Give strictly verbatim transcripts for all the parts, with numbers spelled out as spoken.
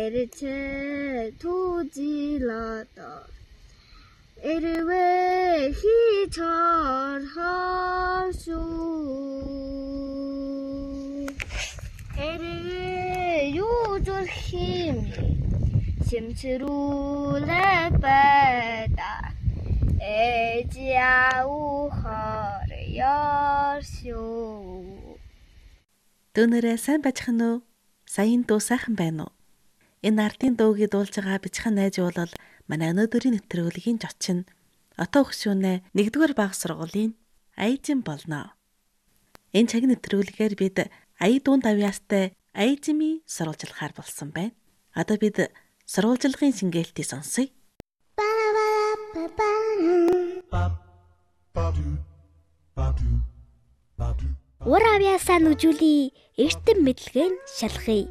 эрчээ түжилодоо эрвээ хийж хархаашуу эрвээ юу зүрх юм 심치루래 빼다 에지아우허를 열쇼. Дүүнэрээ сайн бачхан уу? Саяын дуу сайхан байна уу? Энэ ардын дуугийг дуулж байгаа бичхан найз бол манай өнөөдрийн нэвтрүүлгийн зочин Отоо хөшөөнэ нэгдүгээр баг сургуулийн Аяжин болно. Энэ цаг нэвтрүүлгээр бид ая дуун давьяастай Аяжими сурвалжлахаар болсон байна. Одоо бид сурвалжлагын шингээлтийг сонсъё. Ур авьяасаа нүжүүлий, эрдэм мэдлэгийн шалгая.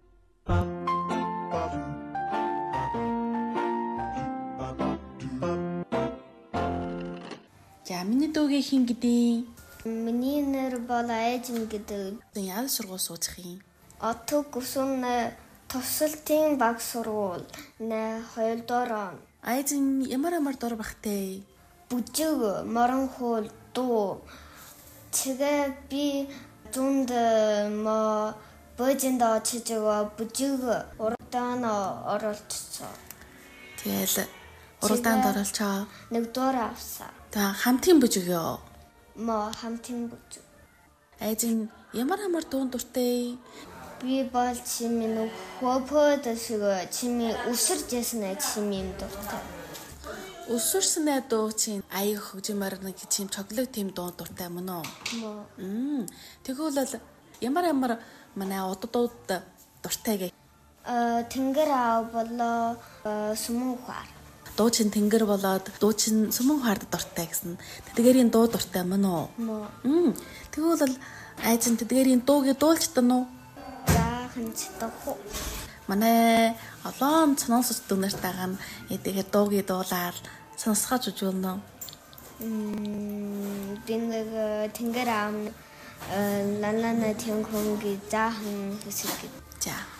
За миний дуугийн хин гэдэг? Миний нэр бол Аяжин гэдэг. Яагаад сургууль суучих юм? Отоо хөшөөнэ тусалтын баг сургууль нэ хоёрдугаар. Аяжин ямар ямар дор бахтэй? Бүжиг, моронхол, дуу. Тэгээ би зунд мо божинд очиж байгаа бүжиг уралдаан оролцсон. Тэгэл уралдаанд оролцоо. Нэгдүгээр авсан. За хамтын бүжиг ёо. Мо хамтын бүжиг. Аяжин ямар ямар дуун дуртай? Би бол чимээ хөөпөөд шиг чимээ өсөржсэн чимээ дуртай. Өсөрснээ дуу чинь аяг хөгжимөр нэг чим чоглог тийм дуу дуртай мөн үү? Мөө. Мм. Тэгвэл ямар ямар манай уддууд дуртай гэ? Э тэнгэр аав болоо сүмэн ухаар. Дуу чинь тэнгэр болоод дуу чинь сүмэн ухаард дуртай гэсэн. Тэдгээрийн дуу дуртай мөн үү? Мөө. Мм. Тэгвэл Аяжин тэдгээрийн дууг дуулж тань уу? Заахан чдах. Манай олон цоносч дүнэртэйгээ эдгээр дуугийн дуулаад сонсгож үзүүлнэ. Мм тэнгэр тэнгэр аав лалана тэнгхөнги заахан хэсэг. За.